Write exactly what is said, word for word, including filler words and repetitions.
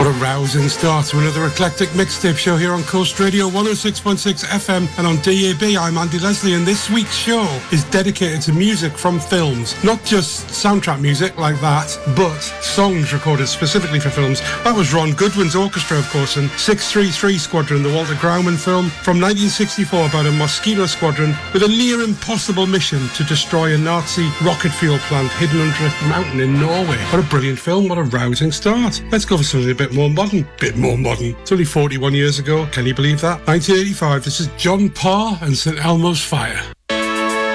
What a rousing start to another eclectic mixtape show here on Coast Radio one oh six point six F M and on D A B. I'm Andy Leslie, and this week's show is dedicated to music from films. Not just soundtrack music like that, but songs recorded specifically for films. That was Ron Goodwin's orchestra, of course, and six three three Squadron, the Walter Grauman film from nineteen sixty-four about a Mosquito squadron with a near impossible mission to destroy a Nazi rocket fuel plant hidden under a mountain in Norway. What a brilliant film, what a rousing start. Let's go for something a bit more modern. Bit more modern. It's only forty-one years ago, can you believe that? nineteen eighty-five, this is John Parr and Saint Elmo's Fire.